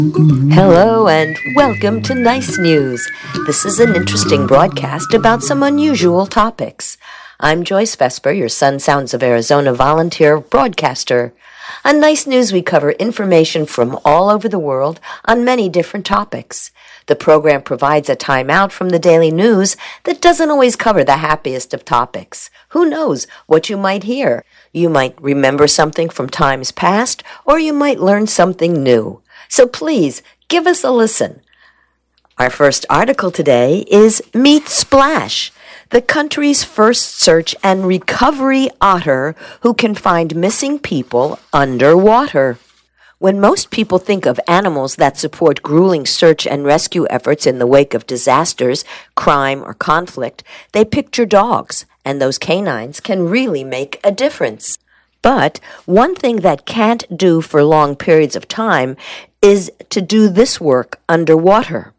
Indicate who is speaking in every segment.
Speaker 1: Hello and welcome to Nice News. This is an interesting broadcast about some unusual topics. I'm Joyce Vesper, your Sun Sounds of Arizona volunteer broadcaster. On Nice News, we cover information from all over the world on many different topics. The program provides a timeout from the daily news that doesn't always cover the happiest of topics. Who knows what you might hear? You might remember something from times past, or you might learn something new. So please, give us a listen. Our first article today is Meet Splash, the country's first search and recovery otter who can find missing people underwater. When most people think of animals that support grueling search and rescue efforts in the wake of disasters, crime, or conflict, they picture dogs, and those canines can really make a difference. But one thing that can't do for long periods of time is to do this work underwater.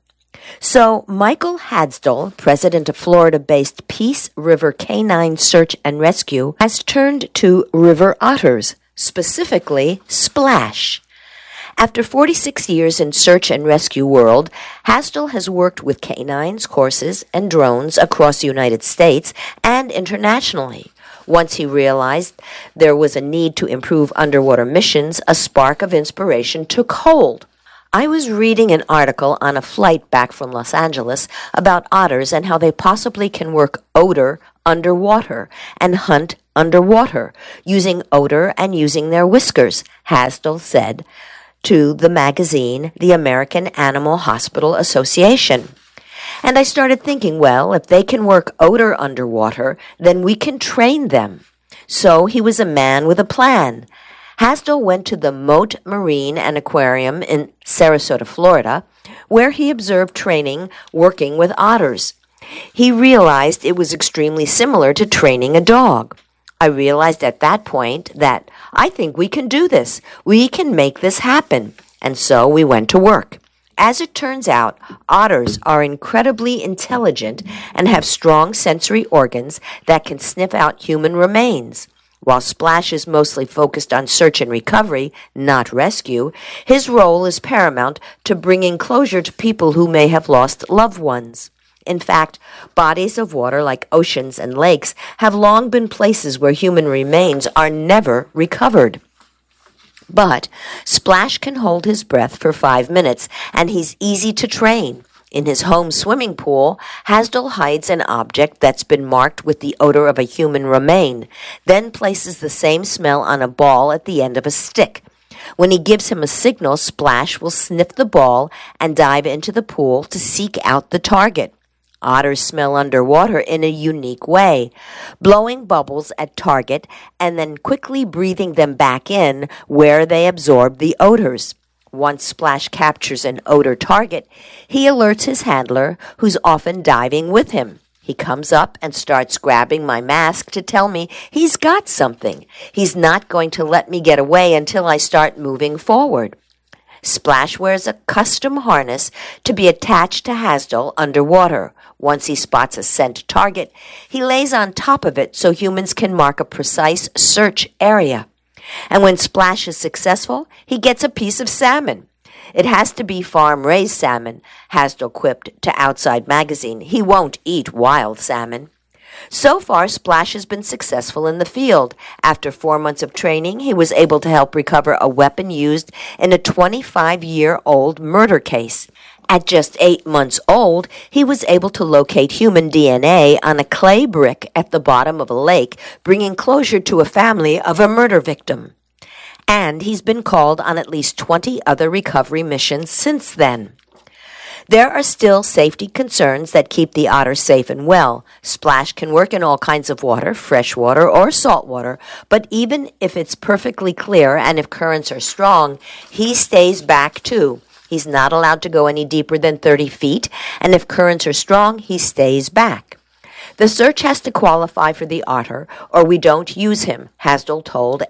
Speaker 1: So Michael Hadsdell, president of Florida-based Peace River Canine Search and Rescue, has turned to river otters, specifically Splash. After 46 years in search and rescue world, Hadsdell has worked with canines, horses, and drones across the United States and internationally. Once he realized there was a need to improve underwater missions, a spark of inspiration took hold. I was reading an article on a flight back from Los Angeles about otters and how they possibly can work odor underwater and hunt underwater, using odor and using their whiskers, Hadsdell said to the magazine, the American Animal Hospital Association. And I started thinking, well, if they can work odor underwater, then we can train them. So he was a man with a plan. Hadsdell went to the Mote Marine and Aquarium in Sarasota, Florida, where he observed training working with otters. He realized it was extremely similar to training a dog. I realized at that point that I think we can do this. We can make this happen. And so we went to work. As it turns out, otters are incredibly intelligent and have strong sensory organs that can sniff out human remains. While Splash is mostly focused on search and recovery, not rescue, his role is paramount to bringing closure to people who may have lost loved ones. In fact, bodies of water like oceans and lakes have long been places where human remains are never recovered. But Splash can hold his breath for 5 minutes, and he's easy to train. In his home swimming pool, Hadsdell hides an object that's been marked with the odor of a human remain, then places the same smell on a ball at the end of a stick. When he gives him a signal, Splash will sniff the ball and dive into the pool to seek out the target. Otters smell underwater in a unique way, blowing bubbles at target and then quickly breathing them back in where they absorb the odors. Once Splash captures an odor target, he alerts his handler, who's often diving with him. He comes up and starts grabbing my mask to tell me he's got something. He's not going to let me get away until I start moving forward. Splash wears a custom harness to be attached to Hadsdell underwater. Once he spots a scent target, he lays on top of it so humans can mark a precise search area. And when Splash is successful, he gets a piece of salmon. It has to be farm-raised salmon, Hadsdell quipped to Outside Magazine. He won't eat wild salmon. So far, Splash has been successful in the field. After 4 months of training, he was able to help recover a weapon used in a 25-year-old murder case. At just 8 months old, he was able to locate human DNA on a clay brick at the bottom of a lake, bringing closure to a family of a murder victim. And he's been called on at least 20 other recovery missions since then. There are still safety concerns that keep the otter safe and well. Splash can work in all kinds of water, fresh water or salt water, but even if it's perfectly clear and if currents are strong, he stays back too. He's not allowed to go any deeper than 30 feet, and if currents are strong, he stays back. The search has to qualify for the otter, or we don't use him, Hadsdell told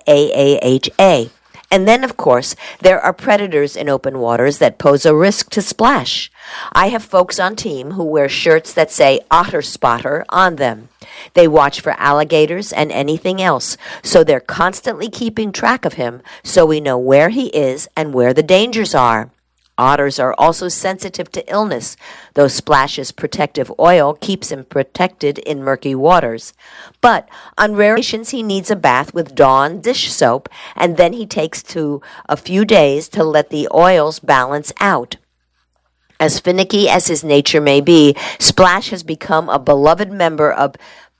Speaker 1: AAHA. And then, of course, there are predators in open waters that pose a risk to Splash. I have folks on team who wear shirts that say Otter Spotter on them. They watch for alligators and anything else, so they're constantly keeping track of him so we know where he is and where the dangers are. Otters are also sensitive to illness, though Splash's protective oil keeps him protected in murky waters. But on rare occasions he needs a bath with Dawn dish soap, and then he takes a few days to let the oils balance out. As finicky as his nature may be, Splash has become a beloved member of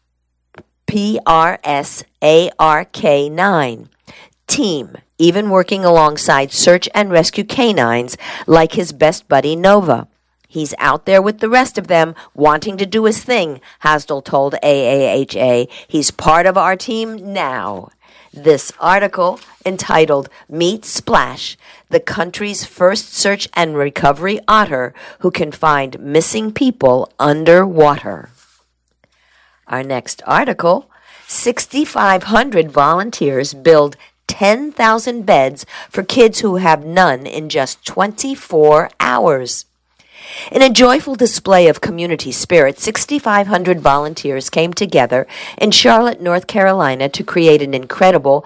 Speaker 1: PRSARK9 team, even working alongside search and rescue canines like his best buddy Nova. He's out there with the rest of them, wanting to do his thing, Hasdell told AAHA. He's part of our team now. This article, entitled Meet Splash, the country's first search and recovery otter who can find missing people underwater. Our next article, 6,500 volunteers build 10,000 beds for kids who have none in just 24 hours. In a joyful display of community spirit, 6,500 volunteers came together in Charlotte, North Carolina to create an incredible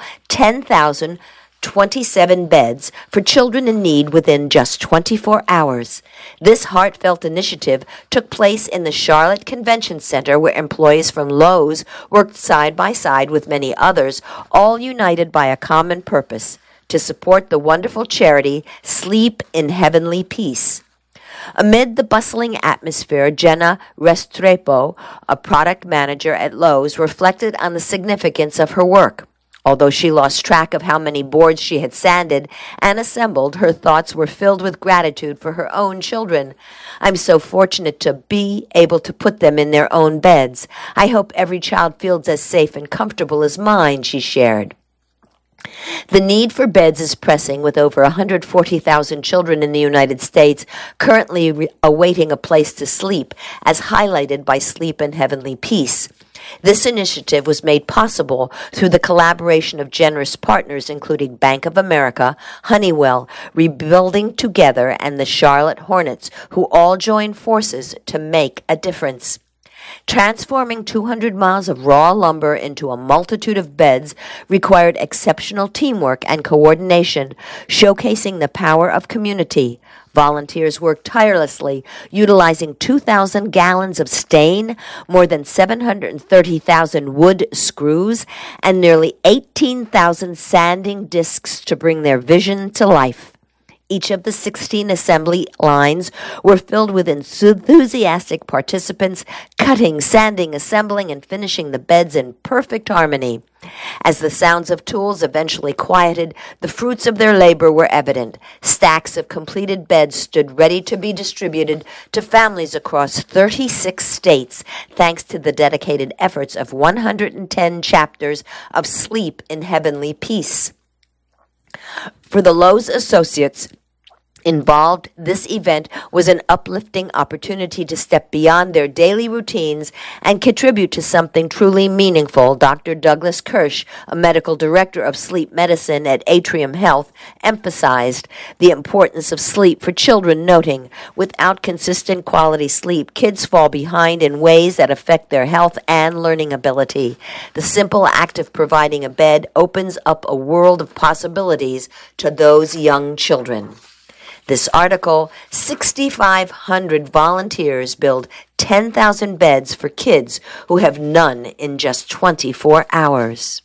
Speaker 1: 10,027 beds for children in need within just 24 hours. This heartfelt initiative took place in the Charlotte Convention Center, where employees from Lowe's worked side by side with many others, all united by a common purpose: to support the wonderful charity Sleep in Heavenly Peace. Amid the bustling atmosphere, Jenna Restrepo, a product manager at Lowe's, reflected on the significance of her work. Although she lost track of how many boards she had sanded and assembled, her thoughts were filled with gratitude for her own children. I'm so fortunate to be able to put them in their own beds. I hope every child feels as safe and comfortable as mine, she shared. The need for beds is pressing, with over 140,000 children in the United States currently awaiting a place to sleep, as highlighted by Sleep in Heavenly Peace. This initiative was made possible through the collaboration of generous partners including Bank of America, Honeywell, Rebuilding Together, and the Charlotte Hornets, who all joined forces to make a difference. Transforming 200 miles of raw lumber into a multitude of beds required exceptional teamwork and coordination, showcasing the power of community. Volunteers worked tirelessly, utilizing 2,000 gallons of stain, more than 730,000 wood screws, and nearly 18,000 sanding discs to bring their vision to life. Each of the 16 assembly lines were filled with enthusiastic participants, cutting, sanding, assembling, and finishing the beds in perfect harmony. As the sounds of tools eventually quieted, the fruits of their labor were evident. Stacks of completed beds stood ready to be distributed to families across 36 states, thanks to the dedicated efforts of 110 chapters of Sleep in Heavenly Peace. For the Lowe's associates involved, this event was an uplifting opportunity to step beyond their daily routines and contribute to something truly meaningful. Dr. Douglas Kirsch, a medical director of sleep medicine at Atrium Health, emphasized the importance of sleep for children, noting, "Without consistent quality sleep, kids fall behind in ways that affect their health and learning ability. The simple act of providing a bed opens up a world of possibilities to those young children." This article, 6,500 volunteers build 10,000 beds for kids who have none in just 24 hours.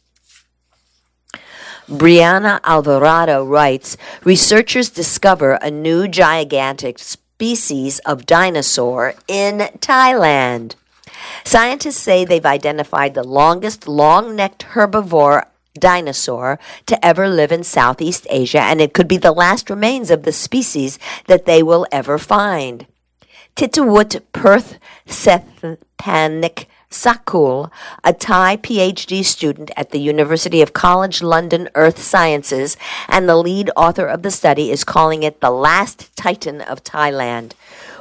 Speaker 1: Brianna Alvarado writes, researchers discover a new gigantic species of dinosaur in Thailand. Scientists say they've identified the longest long-necked herbivore dinosaur to ever live in Southeast Asia, and it could be the last remains of the species that they will ever find. Titawut Perth Sethapanik Sakul, a Thai PhD student at the University of College London Earth Sciences and the lead author of the study, is calling it the last titan of Thailand.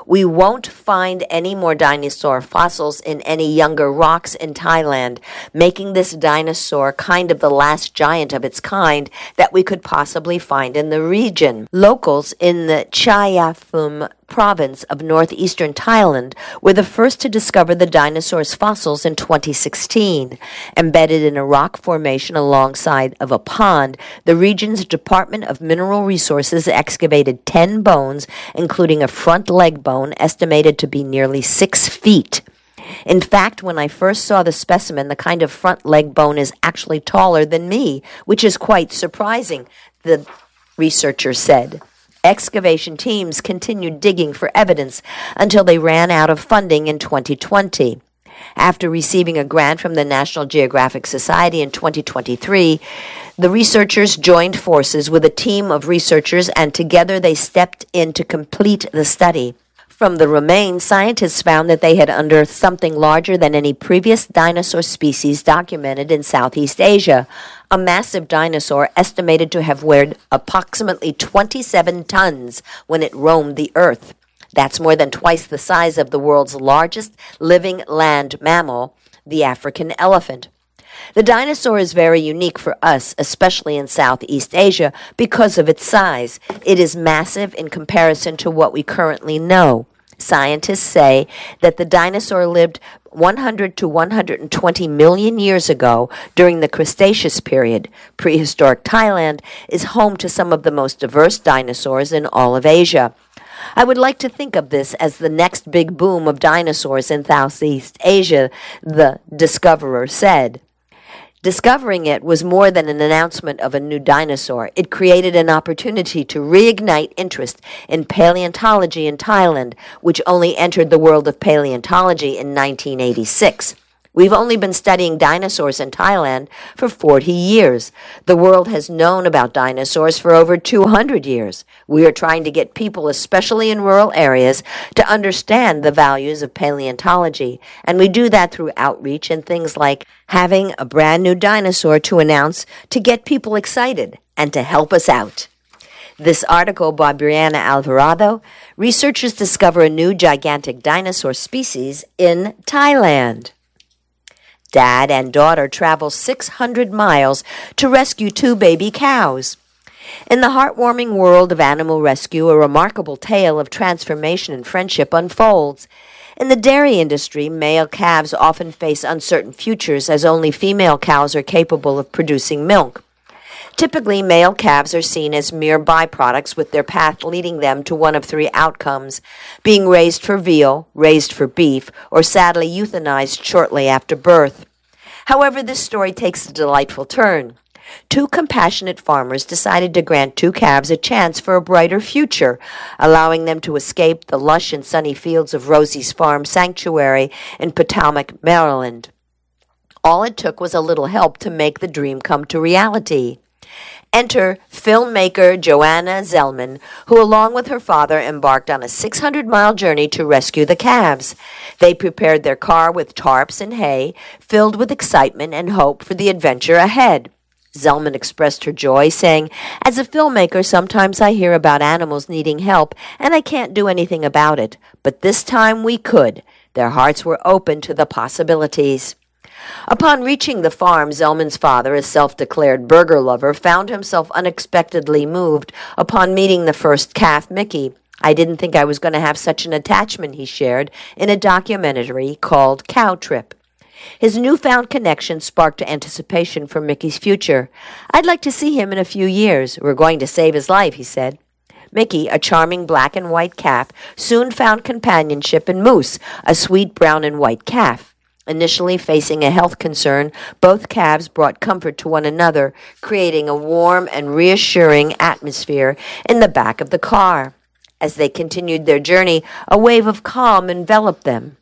Speaker 1: We won't find any more dinosaur fossils in any younger rocks in Thailand, making this dinosaur kind of the last giant of its kind that we could possibly find in the region. Locals in the Chayaphum province of northeastern Thailand were the first to discover the dinosaur's fossils in 2016. Embedded in a rock formation alongside of a pond, the region's Department of Mineral Resources excavated 10 bones, including a front leg bone estimated to be nearly 6 feet. In fact, when I first saw the specimen, the kind of front leg bone is actually taller than me, which is quite surprising, the researcher said. Excavation teams continued digging for evidence until they ran out of funding in 2020. After receiving a grant from the National Geographic Society in 2023, the researchers joined forces with a team of researchers, and together they stepped in to complete the study. From the remains, scientists found that they had unearthed something larger than any previous dinosaur species documented in Southeast Asia, a massive dinosaur estimated to have weighed approximately 27 tons when it roamed the earth. That's more than twice the size of the world's largest living land mammal, the African elephant. The dinosaur is very unique for us, especially in Southeast Asia, because of its size. It is massive in comparison to what we currently know. Scientists say that the dinosaur lived 100 to 120 million years ago during the Cretaceous period. Prehistoric Thailand is home to some of the most diverse dinosaurs in all of Asia. I would like to think of this as the next big boom of dinosaurs in Southeast Asia, the discoverer said. Discovering it was more than an announcement of a new dinosaur. It created an opportunity to reignite interest in paleontology in Thailand, which only entered the world of paleontology in 1986. We've only been studying dinosaurs in Thailand for 40 years. The world has known about dinosaurs for over 200 years. We are trying to get people, especially in rural areas, to understand the values of paleontology. And we do that through outreach and things like having a brand new dinosaur to announce to get people excited and to help us out. This article by Brianna Alvarado, researchers discover a new gigantic dinosaur species in Thailand. Dad and daughter travel 600 miles to rescue 2 baby cows. In the heartwarming world of animal rescue, a remarkable tale of transformation and friendship unfolds. In the dairy industry, male calves often face uncertain futures as only female cows are capable of producing milk. Typically, male calves are seen as mere byproducts, with their path leading them to one of 3 outcomes: being raised for veal, raised for beef, or sadly euthanized shortly after birth. However, this story takes a delightful turn. 2 compassionate farmers decided to grant 2 calves a chance for a brighter future, allowing them to escape the lush and sunny fields of Rosie's Farm Sanctuary in Potomac, Maryland. All it took was a little help to make the dream come to reality. Enter filmmaker Joanna Zellman, who along with her father embarked on a 600-mile journey to rescue the calves. They prepared their car with tarps and hay, filled with excitement and hope for the adventure ahead. Zellman expressed her joy, saying, "As a filmmaker, sometimes I hear about animals needing help, and I can't do anything about it. But this time we could." Their hearts were open to the possibilities. Upon reaching the farm, Zellman's father, a self-declared burger lover, found himself unexpectedly moved upon meeting the first calf, Mickey. "I didn't think I was going to have such an attachment," he shared in a documentary called Cow Trip. His newfound connection sparked anticipation for Mickey's future. "I'd like to see him in a few years. We're going to save his life," he said. Mickey, a charming black and white calf, soon found companionship in Moose, a sweet brown and white calf. Initially facing a health concern, both calves brought comfort to one another, creating a warm and reassuring atmosphere in the back of the car. As they continued their journey, a wave of calm enveloped them.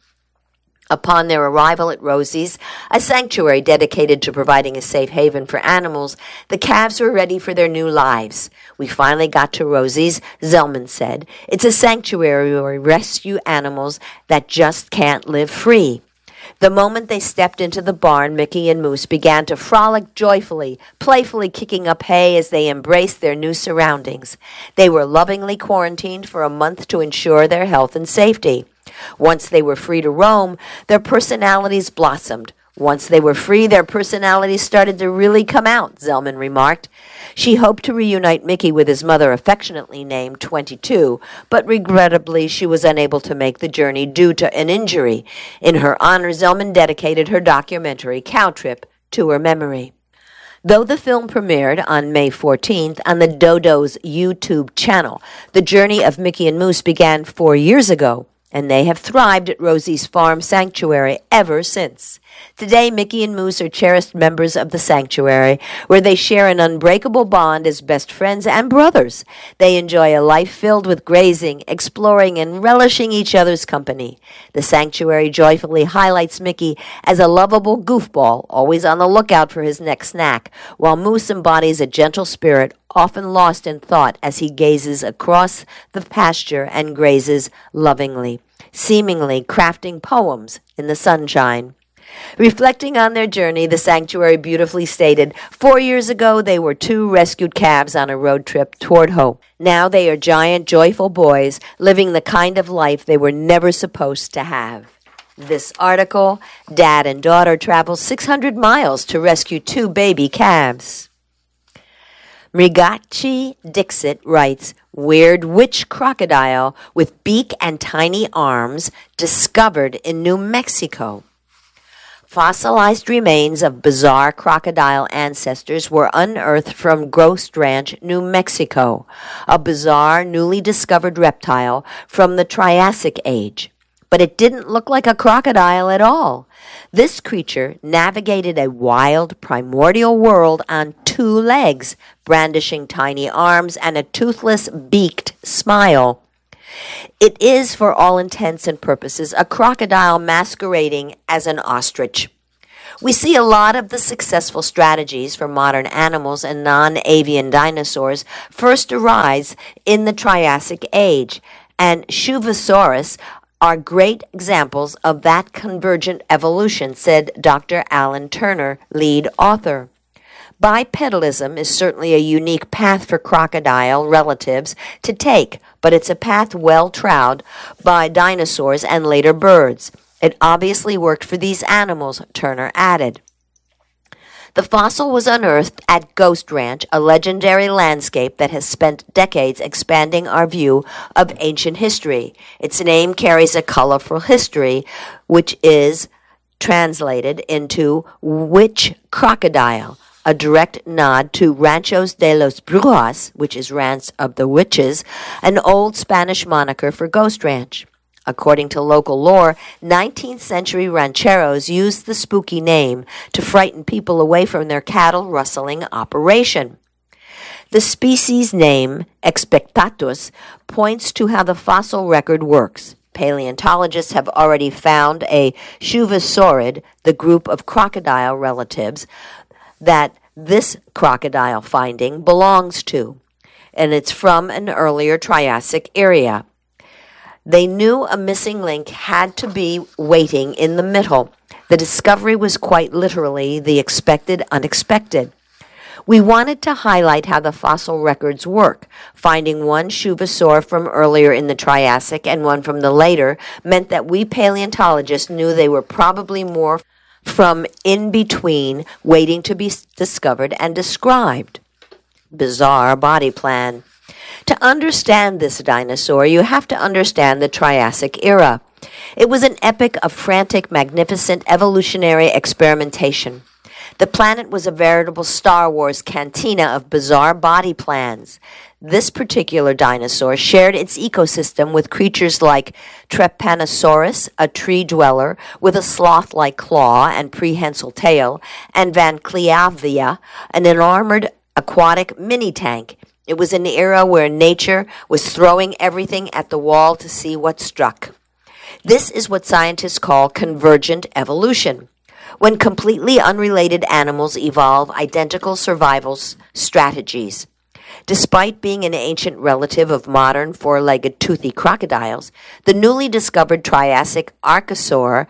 Speaker 1: Upon their arrival at Rosie's, a sanctuary dedicated to providing a safe haven for animals, the calves were ready for their new lives. "We finally got to Rosie's," Zellman said. "It's a sanctuary where we rescue animals that just can't live free." The moment they stepped into the barn, Mickey and Moose began to frolic joyfully, playfully kicking up hay as they embraced their new surroundings. They were lovingly quarantined for a month to ensure their health and safety. Once they were free to roam, their personalities blossomed. Once they were free, their personalities started to really come out, Zellman remarked. She hoped to reunite Mickey with his mother, affectionately named 22, but regrettably she was unable to make the journey due to an injury. In her honor, Zellman dedicated her documentary, Cow Trip, to her memory. Though the film premiered on May 14th on the Dodo's YouTube channel, the journey of Mickey and Moose began 4 years ago, and they have thrived at Rosie's Farm Sanctuary ever since. Today, Mickey and Moose are cherished members of the sanctuary, where they share an unbreakable bond as best friends and brothers. They enjoy a life filled with grazing, exploring, and relishing each other's company. The sanctuary joyfully highlights Mickey as a lovable goofball, always on the lookout for his next snack, while Moose embodies a gentle spirit, often lost in thought as he gazes across the pasture and grazes lovingly, seemingly crafting poems in the sunshine. Reflecting on their journey, the sanctuary beautifully stated, 4 years ago they were 2 rescued calves on a road trip toward hope. Now they are giant, joyful boys living the kind of life they were never supposed to have. This article, Dad and daughter travel 600 miles to rescue 2 baby calves. Mrigachi Dixit writes, weird witch crocodile with beak and tiny arms discovered in New Mexico. Fossilized remains of bizarre crocodile ancestors were unearthed from Ghost Ranch, New Mexico, a bizarre, newly discovered reptile from the Triassic Age. But it didn't look like a crocodile at all. This creature navigated a wild, primordial world on 2 legs, brandishing tiny arms and a toothless, beaked smile. It is, for all intents and purposes, a crocodile masquerading as an ostrich. We see a lot of the successful strategies for modern animals and non-avian dinosaurs first arise in the Triassic Age, and Shuvosaurus are great examples of that convergent evolution, said Dr. Alan Turner, lead author. Bipedalism is certainly a unique path for crocodile relatives to take, but it's a path well trod by dinosaurs and later birds. It obviously worked for these animals, Turner added. The fossil was unearthed at Ghost Ranch, a legendary landscape that has spent decades expanding our view of ancient history. Its name carries a colorful history, which is translated into witch crocodile, a direct nod to Ranchos de los Brujas, which is Ranch of the Witches, an old Spanish moniker for Ghost Ranch. According to local lore, 19th century rancheros used the spooky name to frighten people away from their cattle rustling operation. The species name, Expectatus, points to how the fossil record works. Paleontologists have already found a Shuvosaurid, the group of crocodile relatives that this crocodile finding belongs to, and it's from an earlier Triassic area. They knew a missing link had to be waiting in the middle. The discovery was quite literally the expected unexpected. We wanted to highlight how the fossil records work. Finding one Shuvosaur from earlier in the Triassic and one from the later meant that we paleontologists knew they were probably more from in between, waiting to be discovered and described. Bizarre body plan. To understand this dinosaur, you have to understand the Triassic era. It was an epoch of frantic, magnificent evolutionary experimentation. The planet was a veritable Star Wars cantina of bizarre body plans. This particular dinosaur shared its ecosystem with creatures like Trypanosaurus, a tree dweller with a sloth-like claw and prehensile tail, and Van Cleavia, an armored aquatic mini-tank. It was an era where nature was throwing everything at the wall to see what struck. This is what scientists call convergent evolution, when completely unrelated animals evolve identical survival strategies. Despite being an ancient relative of modern four-legged toothy crocodiles, the newly discovered Triassic Archosaur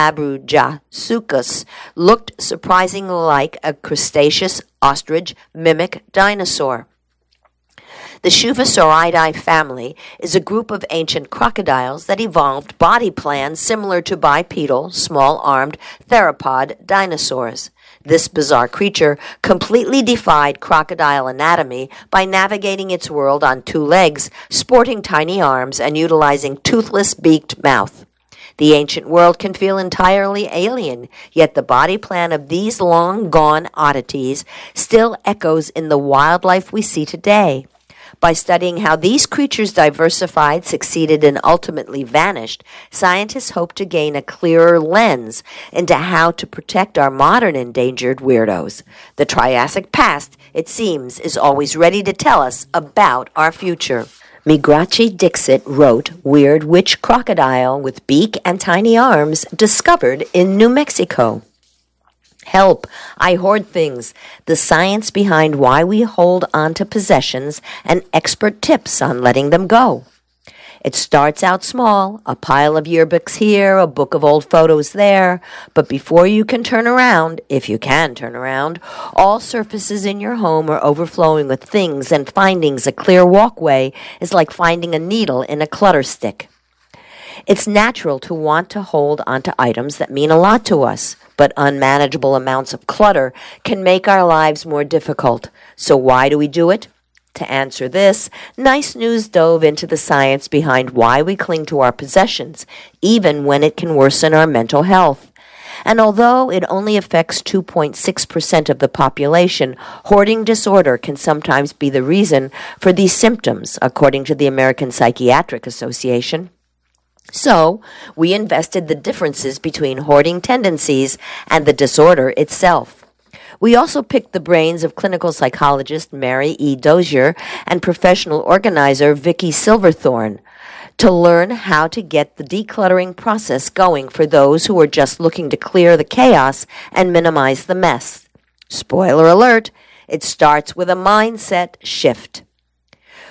Speaker 1: labrujasucus looked surprisingly like a crustaceous ostrich mimic dinosaur. The Shuvasauridae family is a group of ancient crocodiles that evolved body plans similar to bipedal, small-armed theropod dinosaurs. This bizarre creature completely defied crocodile anatomy by navigating its world on two legs, sporting tiny arms, and utilizing toothless beaked mouth. The ancient world can feel entirely alien, yet the body plan of these long-gone oddities still echoes in the wildlife we see today. By studying how these creatures diversified, succeeded, and ultimately vanished, scientists hope to gain a clearer lens into how to protect our modern endangered weirdos. The Triassic past, it seems, is always ready to tell us about our future. Migrachi Dixit wrote Weird Witch Crocodile with Beak and Tiny Arms discovered in New Mexico. Help, I hoard things. The science behind why we hold on to possessions and expert tips on letting them go. It starts out small, a pile of yearbooks here, a book of old photos there, but before you can turn around, if you can turn around, all surfaces in your home are overflowing with things, and finding a clear walkway is like finding a needle in a clutter stick. It's natural to want to hold onto items that mean a lot to us, but unmanageable amounts of clutter can make our lives more difficult. So why do we do it? To answer this, Nice News dove into the science behind why we cling to our possessions, even when it can worsen our mental health. And although it only affects 2.6% of the population, hoarding disorder can sometimes be the reason for these symptoms, according to the American Psychiatric Association. So, we invested the differences between hoarding tendencies and the disorder itself. We also picked the brains of clinical psychologist Mary E. Dozier and professional organizer Vicki Silverthorne to learn how to get the decluttering process going for those who are just looking to clear the chaos and minimize the mess. Spoiler alert, it starts with a mindset shift.